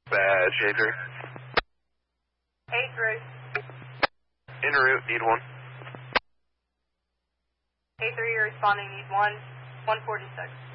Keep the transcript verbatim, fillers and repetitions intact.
Badge, A three. A three. En route, need one. A three, you're responding, need one. one forty-six.